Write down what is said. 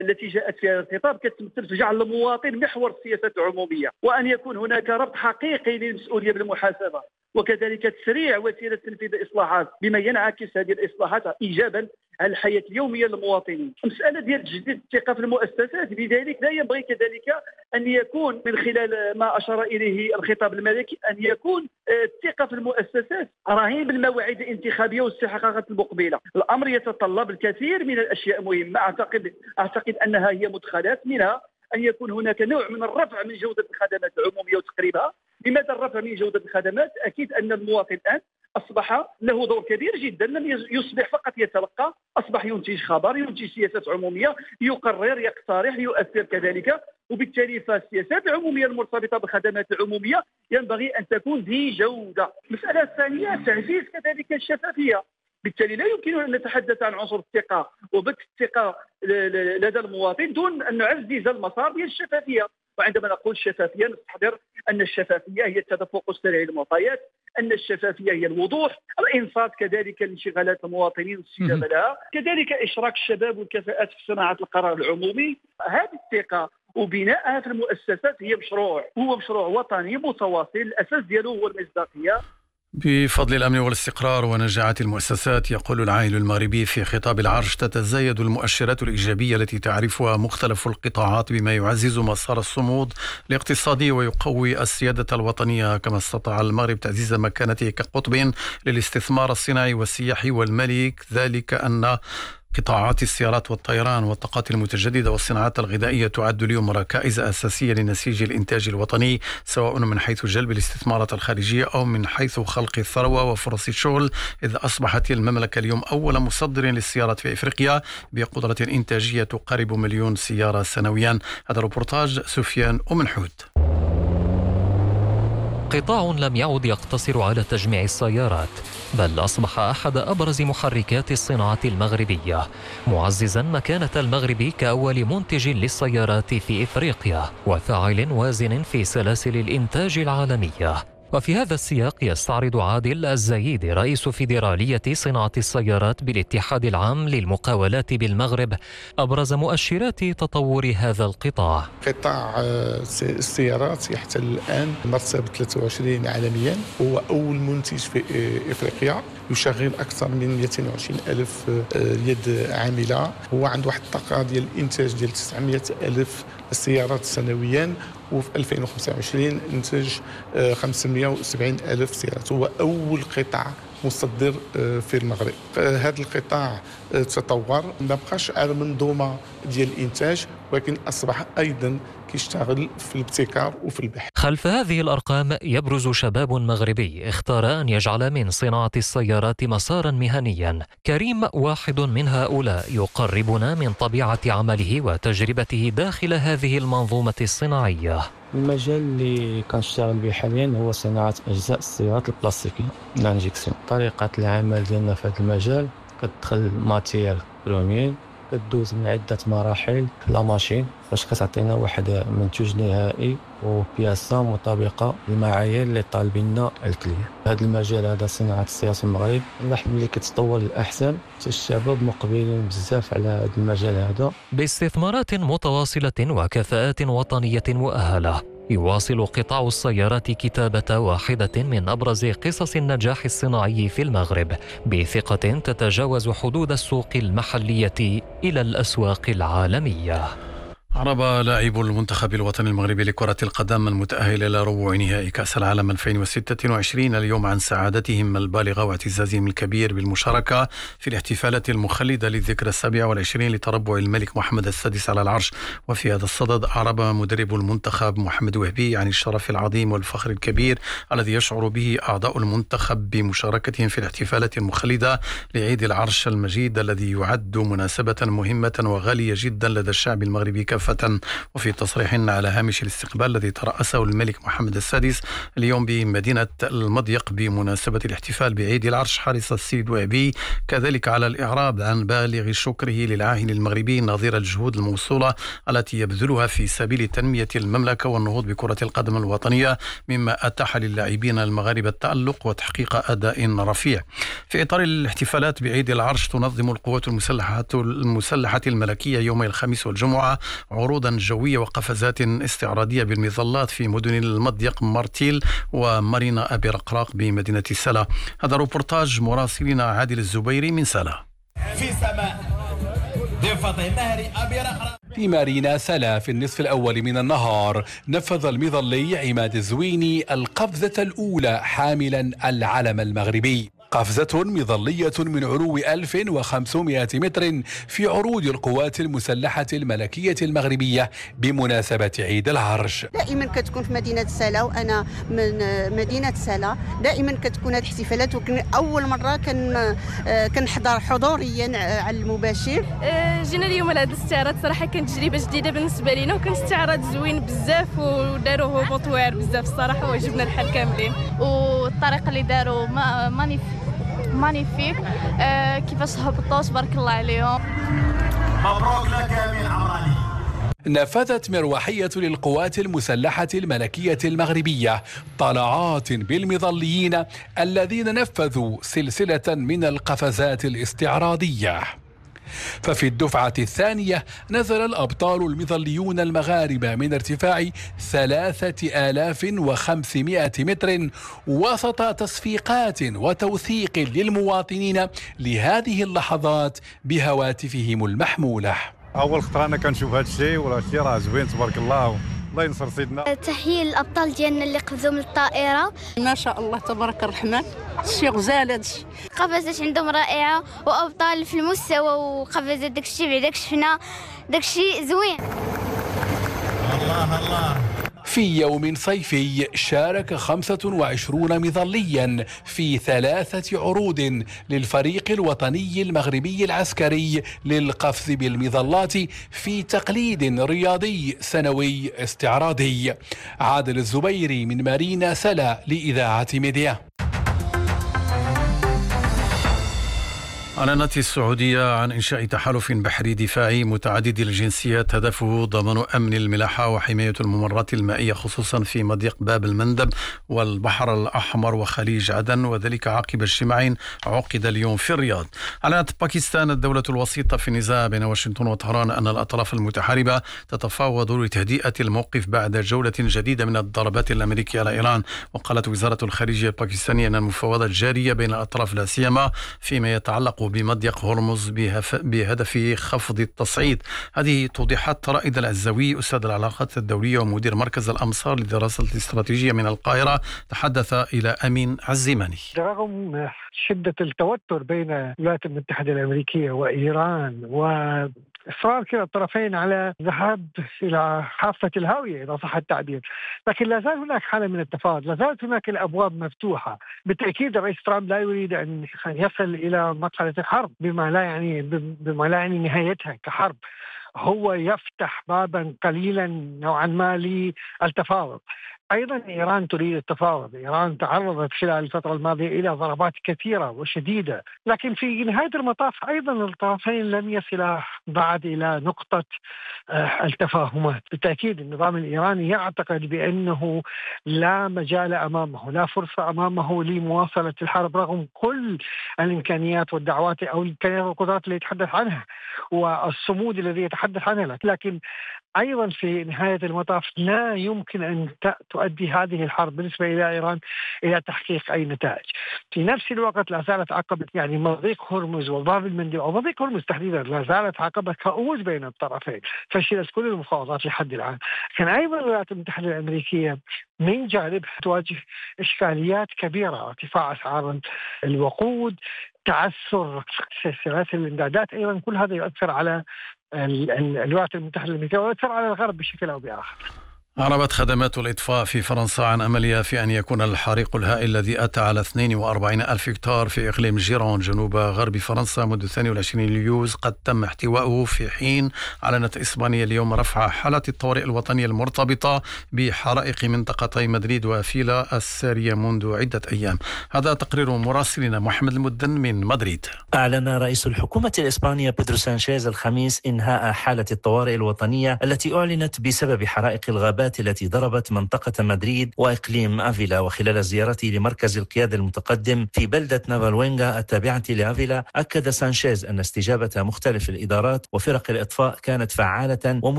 التي جاءت في هذا الخطاب كتمثل في جعل المواطن محور السياسات العمومية، وأن يكون هناك ربط حقيقي للمسؤولية بالمحاسبة، وكذلك تسريع وسيلة تنفيذ الإصلاحات بما ينعكس هذه الإصلاحات إيجابا على الحياة اليومية للمواطنين. المسألة ديال تجديد الثقة في المؤسسات، لذلك لا ينبغي كذلك أن يكون من خلال ما أشار إليه الخطاب الملكي أن يكون الثقة في المؤسسات رهين بالمواعيد الانتخابية والاستحقاقات المقبلة. الأمر يتطلب الكثير من الأشياء مهمة، أعتقد أنها هي مدخلات، منها أن يكون هناك نوع من الرفع من جودة الخدمات العمومية وتقريبها. لماذا الرفع من جودة الخدمات؟ أكيد أن المواطن الآن أصبح له دور كبير جدا، لم يصبح فقط يتلقى، أصبح ينتج خبر، ينتج سياسات عمومية، يقرر، يقترح، يؤثر كذلك. وبالتالي فالسياسات العمومية المرتبطة بالخدمات العمومية ينبغي أن تكون ذي جودة. المسألة الثانية تعزيز كذلك الشفافية. بالتالي لا يمكن أن نتحدث عن عنصر الثقة وبث الثقة لدى المواطن دون أن نعزز المسار ديال الشفافية. وعندما نقول الشفافية نستحضر أن الشفافية هي التدفق السريع للمعطيات، أن الشفافية هي الوضوح، الإنصات كذلك لانشغالات المواطنين والاستجابة لها، كذلك إشراك الشباب والكفاءات في صناعة القرار العمومي. هذه الثقة وبناءها في المؤسسات هو مشروع وطني متواصل، الأساس ديالو هو المصداقية. بفضل الأمن والاستقرار ونجاعة المؤسسات، يقول العائل المغربي في خطاب العرش، تتزايد المؤشرات الإيجابية التي تعرفها مختلف القطاعات بما يعزز مسار الصمود الاقتصادي ويقوي السيادة الوطنية. كما استطاع المغرب تعزيز مكانته كقطب للاستثمار الصناعي والسياحي والمالي، ذلك أن قطاعات السيارات والطيران والطاقات المتجددة والصناعات الغذائية تعد اليوم ركائز أساسية لنسيج الإنتاج الوطني، سواء من حيث جلب الاستثمارات الخارجية أو من حيث خلق الثروة وفرص الشغل، إذ أصبحت المملكة اليوم أول مصدر للسيارات في إفريقيا بقدرة إنتاجية تقارب 1,000,000 سيارة سنويا. هذا ريبورتاج سفيان أمنحود. قطاع لم يعد يقتصر على تجميع السيارات، بل أصبح أحد أبرز محركات الصناعة المغربية، معززا مكانة المغرب كأول منتج للسيارات في إفريقيا وفاعل وازن في سلاسل الإنتاج العالمية. وفي هذا السياق يستعرض عادل الزايدي رئيس فيدرالية صناعة السيارات بالاتحاد العام للمقاولات بالمغرب أبرز مؤشرات تطور هذا القطاع. قطاع السيارات يحتل الآن مرتبة 23 عالميا، هو أول منتج في إفريقيا، يشغل أكثر من 220 ألف يد عاملة، هو عنده واحد الطاقة ديال الإنتاج ديال 900 ألف سيارات سنويا، وفي 2025 انتج 570 ألف سيارة. هو أول قطاع مصدر في المغرب. هذا القطاع تطور، ما بقاش على منظومة ديال الإنتاج، ولكن أصبح أيضا كيشتغل في الابتكار وفي البحث. خلف هذه الأرقام يبرز شباب مغربي اختار أن يجعل من صناعة السيارات مسارا مهنيا. كريم واحد من هؤلاء، يقربنا من طبيعة عمله وتجربته داخل هذه المنظومة الصناعية. المجال اللي كنشتغل به حاليا هو صناعة أجزاء السيارات البلاستيكية لانجيكسيون. طريقة العمل ديالنا في هذا المجال كتدخل ماتير بروميير، كدوز من عدة مراحل في لا ماشين باش كتعطينا واحد منتوج نهائي وبياسة مطابقة للمعايير اللي طالبيننا الكلية. هذا المجال هذا صناعة السيارات في المغرب نلاحظ ملي كتطور للأحسن، الشباب مقبلين بزاف على هذا المجال هذا. باستثمارات متواصلة وكفاءات وطنية مؤهلة، يواصل قطاع السيارات كتابة واحدة من أبرز قصص النجاح الصناعي في المغرب، بثقة تتجاوز حدود السوق المحلية إلى الأسواق العالمية. عرب لاعبو المنتخب الوطني المغربي لكرة القدم المتأهل إلى ربع نهائي كأس العالم 2026 اليوم عن سعادتهم البالغة واعتزازهم الكبير بالمشاركة في الاحتفالات المخلدة للذكرى 27 لتربع الملك محمد السادس على العرش. وفي هذا الصدد أعرب مدرب المنتخب محمد وهبي عن الشرف العظيم والفخر الكبير الذي يشعر به أعضاء المنتخب بمشاركتهم في الاحتفالات المخلدة لعيد العرش المجيد الذي يعد مناسبة مهمة وغالية جدا لدى الشعب المغربي كافة. كافة. وفي تصريح على هامش الاستقبال الذي ترأسه الملك محمد السادس اليوم بمدينة المضيق بمناسبة الاحتفال بعيد العرش، حرص السيد وهبي كذلك على الإعراب عن بالغ شكره للعاهل المغربي نظير الجهود الموصولة التي يبذلها في سبيل تنمية المملكة والنهوض بكرة القدم الوطنية، مما أتاح للاعبين المغاربة التألق وتحقيق أداء رفيع. في إطار الاحتفالات بعيد العرش تنظم القوات المسلحة الملكية يومي الخميس والجمعة عروضا جوية وقفزات استعراضية بالمظلات في مدن المضيق مرتيل ومارينا أبي رقراق بمدينة سلا. هذا روبورتاج مراسلنا عادل الزبيري من سلا. في سماء ضفة النهر أبي رقراق. في مارينا سلا في النصف الأول من النهار نفذ المظلي عماد الزويني القفزة الأولى حاملا العلم المغربي، قفزة مظلية من علو 1500 متر في عروض القوات المسلحة الملكية المغربية بمناسبة عيد العرش. دائما كتكون في مدينة سلا، وأنا من مدينة سلا دائما كتكون هذه الاحتفالات، وكان أول مرة كنحضر حضوريا على المباشر. جينا اليوم لهذا الاستعراض، صراحة كانت تجربة جديدة بالنسبة لنا، وكان استعراض زوين بزاف وداروه هبوط واعر بزاف الصراحة، وعجبنا الحال كاملين، والطريقة اللي داروا مانيفيك كيفاش هبطوا تبارك الله عليهم. مبروك لك يا أمين عمراني. نفذت مروحية للقوات المسلحة الملكية المغربية طلعات بالمظليين الذين نفذوا سلسلة من القفزات الاستعراضية. ففي الدفعة الثانية نزل الأبطال المظليون المغاربة من ارتفاع 3500 متر وسط تصفيقات وتوثيق للمواطنين لهذه اللحظات بهواتفهم المحمولة. أول خطرة أنا كنشوف هذا الشيء، ولا الشيء راه زوين تبارك الله، الله ينصر سيدنا. تحية للأبطال ديالنا اللي قفزوا من الطائرة، ما شاء الله تبارك الرحمن، الشيء غزال هذا الشيء. قفزات عندهم رائعة وأبطال في المستوى، وقفزات داكشي بعدا شفنا داكشي زوين. الله الله. في يوم صيفي شارك 25 مظليا في 3 عروض للفريق الوطني المغربي العسكري للقفز بالمظلات في تقليد رياضي سنوي استعراضي. عادل الزبيري من مارينا سلا لإذاعة ميديا. أعلنت السعودية عن إنشاء تحالف بحري دفاعي متعدد الجنسيات هدفه ضمان أمن الملاحة وحماية الممرات المائية خصوصا في مضيق باب المندب والبحر الأحمر وخليج عدن، وذلك عقب اجتماع عقد اليوم في الرياض. أعلنت باكستان الدولة الوسيطة في النزاع بين واشنطن وطهران أن الأطراف المتحاربة تتفاوض لتهدئة الموقف بعد جولة جديدة من الضربات الأمريكية على إيران. وقالت وزارة الخارجية الباكستانية أن المفاوضات جارية بين الأطراف لا سيما فيما يتعلق بمضيق هرمز بهدف خفض التصعيد. هذه توضيحات رائد العزاوي أستاذ العلاقات الدولية ومدير مركز الأمصار للدراسة الاستراتيجية من القاهرة تحدث إلى أمين عزيماني. رغم شدة التوتر بين الولايات المتحدة الأمريكية وإيران إصرار كلا الطرفين على الذهاب إلى حافة الهاوية إذا صح التعبير، لكن لا زال هناك حالة من التفاوض، لا زالت هناك الأبواب مفتوحة. بالتأكيد الرئيس ترامب لا يريد أن يصل إلى مرحلة الحرب بما لا يعني نهايتها كحرب. هو يفتح بابا قليلا نوعا ما للتفاوض. أيضا إيران تريد التفاوض. إيران تعرضت خلال الفترة الماضية إلى ضربات كثيرة وشديدة، لكن في نهاية المطاف أيضا الطرفين لم يصلا بعد إلى نقطة التفاهمات. بالتأكيد النظام الإيراني يعتقد بأنه لا مجال أمامه، لا فرصة أمامه لمواصلة الحرب رغم كل الإمكانيات والدعوات أو الإمكانيات والقدرات اللي يتحدث عنها والصمود الذي يتحدث عنها، لكن أيضا في نهاية المطاف لا يمكن أن تؤدي هذه الحرب بالنسبة إلى إيران إلى تحقيق أي نتائج. في نفس الوقت لا زالت عقبة مضيق هرمز وباب المندب أو مضيق هرمز تحديدا لا زالت عقبة كؤوس بين الطرفين، فشلت كل المفاوضات لحد الآن. كان أيضا الولايات المتحدة الأمريكية من جانبها تواجه إشكاليات كبيرة، ارتفاع أسعار الوقود، تعثر سلسلات الإمدادات، أيضا كل هذا يؤثر على الولايات المتحدة الأمريكية ويؤثر على الغرب بشكل أو بآخر. أعربت خدمات الإطفاء في فرنسا عن أملها في أن يكون الحريق الهائل الذي أتى على 42 ألف هكتار في إقليم جيرون جنوب غرب فرنسا منذ 22 يوليوز قد تم احتوائه، في حين أعلنت إسبانيا اليوم رفع حالة الطوارئ الوطنية المرتبطة بحرائق منطقتي مدريد وفيلا السارية منذ عدة أيام. هذا تقرير مراسلنا محمد المدن من مدريد. أعلن رئيس الحكومة الإسبانية بيدرو سانشيز الخميس إنهاء حالة الطوارئ الوطنية التي أعلنت بسبب حرائق الغابات التي ضربت منطقة مدريد وإقليم أفيلا. وخلال زيارته لمركز القيادة المتقدم في بلدة نافالوينغا التابعة لأفيلا، أكد سانشيز أن استجابة مختلف الإدارات وفرق الإطفاء كانت فعالة